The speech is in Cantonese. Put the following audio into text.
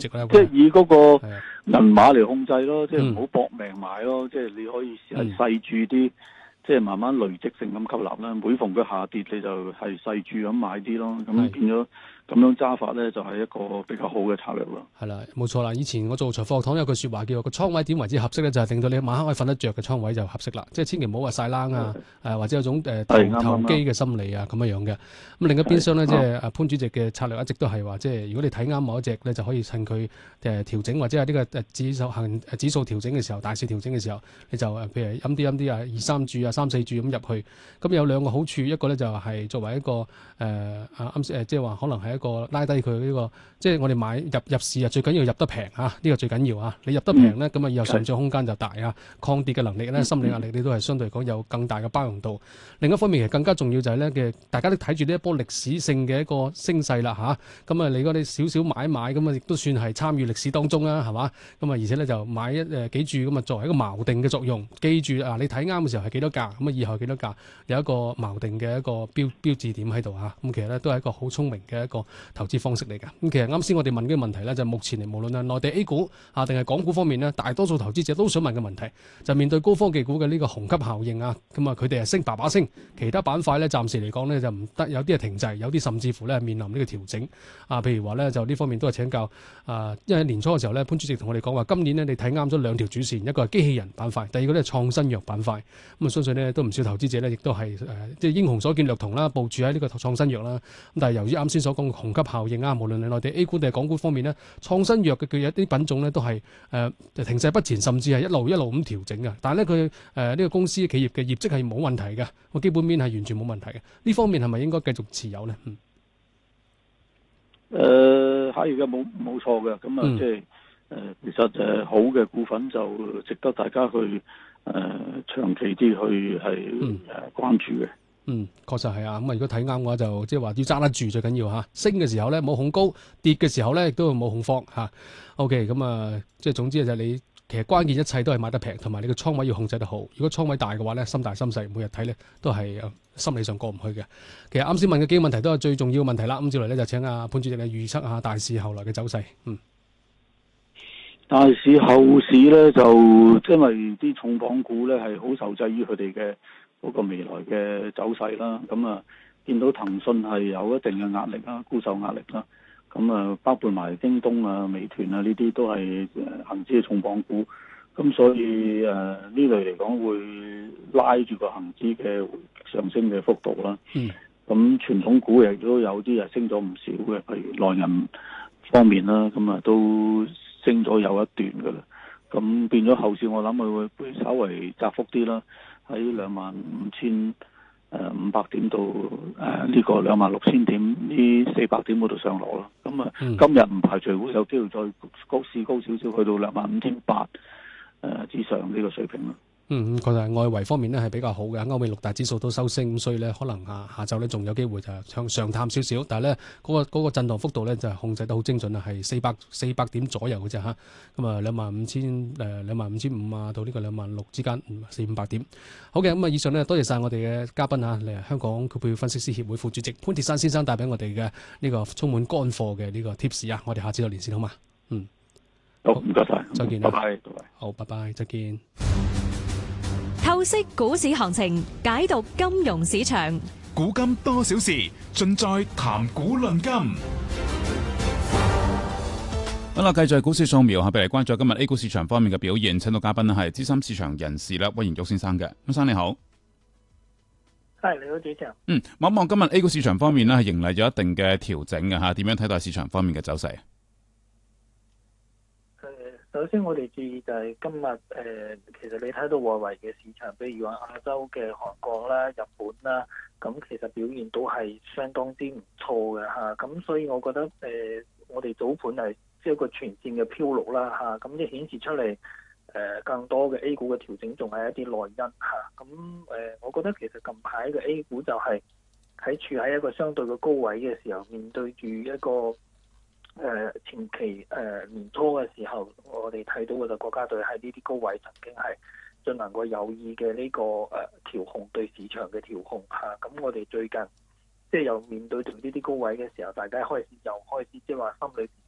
席咧？ 即係以嗰個係啊銀碼嚟控制咯，即係唔好搏命買咯，即係你可以係細注啲。即係慢慢累積性咁吸納啦，每逢佢下跌你就係細注咁買啲咯，咁變咗咁樣揸法咧就係一個比較好嘅策略咯。 係啦，冇錯啦。以前我做財貨堂有句説話叫個倉位點為之合適咧，就係令到你晚黑可以瞓得着嘅倉位就合適啦。即係千祈唔好話晒冷啊，或者有種投機嘅心理啊咁樣樣嘅。咁另一邊廂咧，即係潘主席嘅策略一直都係話，即係如果你睇啱某一隻咧，就可以趁佢調整或者係呢個指數調整嘅時候，大市調整嘅時候，你就譬如陰啲啊2、3注啊3、4注咁入去。咁有兩個好處，一個咧就係作為一個即係話可能係一個拉低佢呢個，即係我哋買入市啊，最緊要入得平啊，呢個最緊要啊！你入得平咧，咁啊以後上漲空間就大啊，抗跌嘅能力咧，心理壓力你都係相對嚟講有更大嘅包容度。另一方面其實更加重要就係咧嘅，大家都睇住呢一波歷史性嘅一個升勢啦嚇。咁啊，你如果你少少買咁啊，亦都算係參與歷史當中啦，係嘛？咁啊，而且咧就買幾注咁啊，作為一個錨定嘅作用。記住啊，你睇啱嘅時候係幾多價，咁啊以後係幾多價，有一個錨定嘅一個標誌點喺度嚇。咁其實咧都係一個好聰明嘅一個投資方式嚟㗎。咁其實啱先我哋問嘅問題咧，就目前嚟無論係內地 A 股啊定係港股方面呢，大多數投資者都想問嘅問題，就面對高科技股嘅呢個虹吸效應啊，咁啊佢哋係升爸爸升，其他板塊咧暫時嚟講咧就唔得，有啲係停滯，有啲甚至乎咧面臨呢個調整啊。譬如話咧就呢方面都係請教啊，因為年初嘅時候咧潘主席同我哋講話，今年呢，你睇啱咗兩條主線，一個係機器人板塊，第二個咧係創新藥板塊。咁啊相信呢，都唔少投資者咧亦都係即係英雄所見略同啦，部署喺呢個創新藥啦。咁但係由於啱先所講嘅虹吸效應啊，無論你內地 A 股定係港股方面呢，創新藥嘅一啲品種咧都係停滯不前，甚至係一路咁調整嘅。但係咧佢呢個公司企業嘅業績係冇問題嘅，個基本面係完全冇問題嘅。呢方面係咪應該繼續持有呢？ 係嘅，冇錯嘅。咁啊，即係其實好嘅股份就值得大家去長期啲去係關注嘅。 確實係啊。咁啊，如果睇啱嘅話，就即係話要揸得住最緊要嚇。升嘅時候咧冇恐高，跌嘅時候咧亦都冇恐慌嚇。OK，咁啊，即係總之就係你其實關鍵一切都係買得平，同埋你個倉位要控制得好。如果倉位大嘅話咧，心大心細，每日睇咧都係心理上過唔去嘅。其實啱先問嘅幾個問題都係最重要嘅問題啦。咁接嚟咧就請阿潘主席嚟預測下大市後來嘅走勢。 大市後市咧就因為啲重磅股咧係好受制於佢哋嘅嗰個未來嘅走勢啦。咁啊，見到騰訊係有一定嘅壓力啦，沽售壓力啦。咁啊，包括埋京東啊、美團啊呢啲都係恒指嘅重磅股。咁所以呢類嚟講會拉住個恒指嘅上升嘅幅度啦。咁傳統股亦都有啲係升咗唔少嘅，譬如內銀方面啦，咁啊都升咗有一段噶啦。咁變咗後市我諗佢會稍微窄幅啲啦，喺25,500點到呢個26,000點呢400點嗰度上落咯。咁啊今日唔排除會有機會再試高少少，去到25,800之上呢個水平咯。 確實係外圍方面咧係比較好嘅，歐美六大指數都收升，咁所以咧可能下晝咧仲有機會就向上探少少，但係咧嗰個震盪幅度咧就係控制得好精準啦，係400點左右嘅啫嚇。咁啊25,500啊到呢個26,000之間400-500點。好嘅，咁啊以上咧多謝晒我哋嘅嘉賓嚇，嚟香港股票分析師協會副主席潘鐵珊先生帶俾我哋嘅呢個充滿乾貨嘅呢個 tips 啊，我哋下次再連線好嘛？ 好，唔該晒， 再見， 拜拜。 好，拜拜，再見。 透析股市行情，解讀金融市場， 古今多少事，盡在談股論金。好啦，繼續股市掃描，下邊嚟關注今日 A 股市場方面嘅表現。請到嘉賓係資深市場人士啦，溫賢玉先生嘅。溫生你好。 係，你好，主持人。 望一望今日 A 股市場方面呢係迎嚟咗一定嘅調整嘅吓，點樣睇待市場方面嘅走勢？ 首先我哋注意就係今日其實你睇到外圍嘅市場，譬如話亞洲嘅韓國啦、日本啦，咁其實表現都係相當之唔錯嘅嚇。咁所以我覺得我哋早盤係即係一個全線嘅飄綠啦嚇。咁即係顯示出嚟更多嘅 A 股嘅調整仲係一啲內因嚇。咁我覺得其實近排嘅 A 股就係處喺一個相對嘅高位嘅時候，面對住一個前期年初嘅時候，我哋睇到嘅就國家隊喺呢啲高位曾經係進行過有意嘅呢個調控，對市場嘅調控嚇。咁我哋最近即係又面對住呢啲高位嘅時候，大家又開始即係話心裏邊